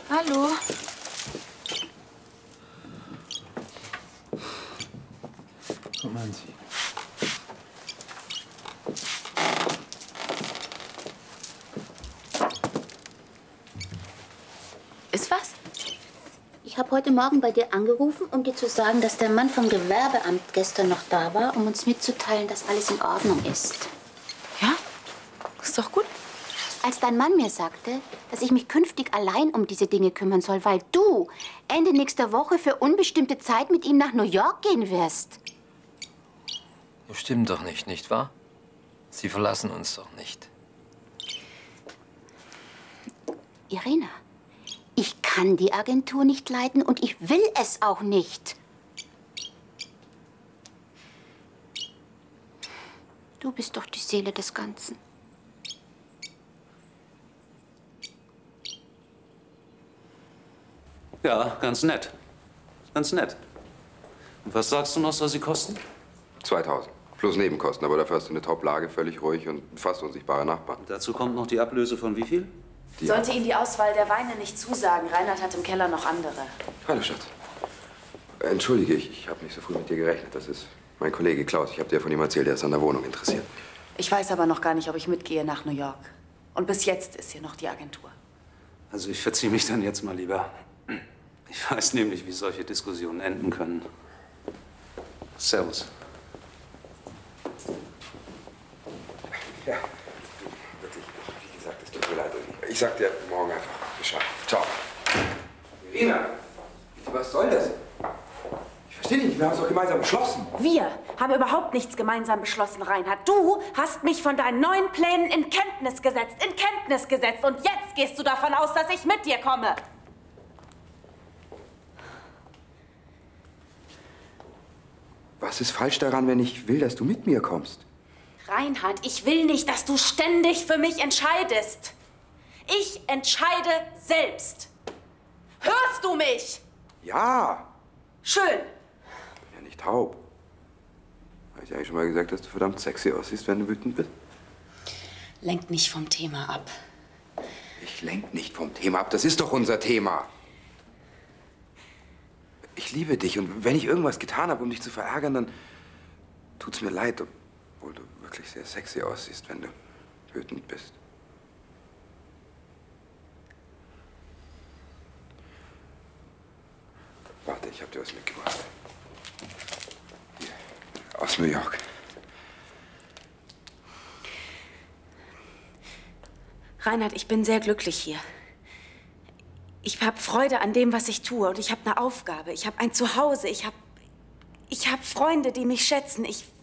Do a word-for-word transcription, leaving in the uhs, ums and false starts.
Hallo. Kommen Sie. Ist was? Ich habe heute Morgen bei dir angerufen, um dir zu sagen, dass der Mann vom Gewerbeamt gestern noch da war, um uns mitzuteilen, dass alles in Ordnung ist. Ja? Ist doch gut. Als dein Mann mir sagte, dass ich mich künftig allein um diese Dinge kümmern soll, weil du Ende nächster Woche für unbestimmte Zeit mit ihm nach New York gehen wirst. Das stimmt doch nicht, nicht wahr? Sie verlassen uns doch nicht. Irina, ich kann die Agentur nicht leiten und ich will es auch nicht. Du bist doch die Seele des Ganzen. Ja, ganz nett. Ganz nett. Und was sagst du noch, soll sie kosten? zweitausend. Plus Nebenkosten, aber dafür hast du eine Top-Lage, völlig ruhig und fast unsichtbare Nachbarn. Und dazu kommt noch die Ablöse von wie viel? Die Sollte Ihnen die Auswahl der Weine nicht zusagen, Reinhard hat im Keller noch andere. Hallo, Schatz. Entschuldige, ich, ich habe nicht so früh mit dir gerechnet. Das ist mein Kollege Klaus. Ich habe dir von ihm erzählt, er ist an der Wohnung interessiert. Ich weiß aber noch gar nicht, ob ich mitgehe nach New York. Und bis jetzt ist hier noch die Agentur. Also ich verziehe mich dann jetzt mal lieber. Ich weiß nämlich, wie solche Diskussionen enden können. Servus. Ja, wirklich, wie gesagt, es tut mir leid. Ich sag dir morgen einfach Bescheid. Ciao. Irina, was soll das? Ich verstehe nicht, wir haben es doch gemeinsam beschlossen. Wir haben überhaupt nichts gemeinsam beschlossen, Reinhard. Du hast mich von deinen neuen Plänen in Kenntnis gesetzt, in Kenntnis gesetzt. Und jetzt gehst du davon aus, dass ich mit dir komme. Was ist falsch daran, wenn ich will, dass du mit mir kommst? Reinhard, ich will nicht, dass du ständig für mich entscheidest. Ich entscheide selbst. Hörst du mich? Ja. Schön. Ich bin ja nicht taub. Habe ich eigentlich schon mal gesagt, dass du verdammt sexy aussiehst, wenn du wütend bist? Lenkt nicht vom Thema ab. Ich lenk nicht vom Thema ab. Das ist doch unser Thema. Ich liebe dich und wenn ich irgendwas getan habe, um dich zu verärgern, dann tut's mir leid, obwohl du wirklich sehr sexy aussiehst, wenn du wütend bist. Warte, ich hab dir was mitgebracht. Hier, aus New York. Reinhard, ich bin sehr glücklich hier. Ich habe Freude an dem, was ich tue. Und ich habe eine Aufgabe. Ich habe ein Zuhause. Ich habe ich hab Freunde, die mich schätzen. Ich